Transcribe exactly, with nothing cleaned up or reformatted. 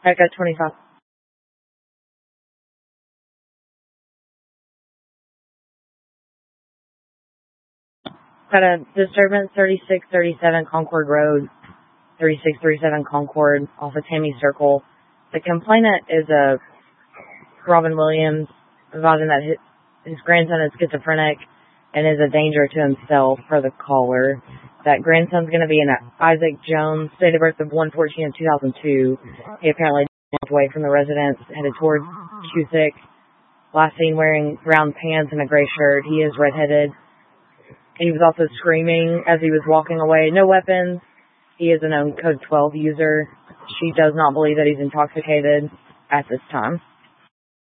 Echo twenty-five. Got a disturbance, thirty-six thirty-seven Concord Road, thirty-six thirty-seven Concord, off of Tammy Circle. The complainant is a Robin Williams, advising that his, his grandson is schizophrenic and is a danger to himself, per the caller. That grandson's going to be an Isaac Jones, date of birth of one fourteen of two thousand two. He apparently walked away from the residence, headed towards Cusick. Last seen wearing brown pants and a gray shirt. He is redheaded. He was also screaming as he was walking away. No weapons. He is a known Code twelve user. She does not believe that he's intoxicated at this time.